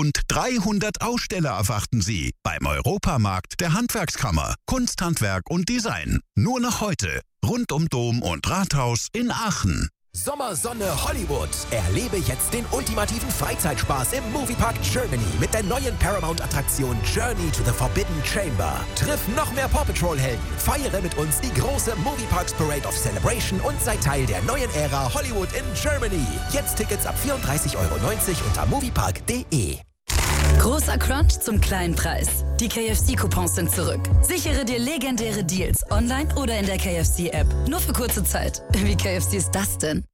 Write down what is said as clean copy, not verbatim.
Rund 300 Aussteller erwarten Sie beim Europamarkt der Handwerkskammer. Kunsthandwerk und Design. Nur noch heute. Rund um Dom und Rathaus in Aachen. Sommersonne Hollywood. Erlebe jetzt den ultimativen Freizeitspaß im Moviepark Germany mit der neuen Paramount-Attraktion Journey to the Forbidden Chamber. Triff noch mehr Paw Patrol-Helden. Feiere mit uns die große Movieparks Parade of Celebration und sei Teil der neuen Ära Hollywood in Germany. Jetzt Tickets ab 34,90 € unter moviepark.de. Großer Crunch zum kleinen Preis. Die KFC-Coupons sind zurück. Sichere dir legendäre Deals online oder in der KFC-App. Nur für kurze Zeit. Wie KFC ist das denn?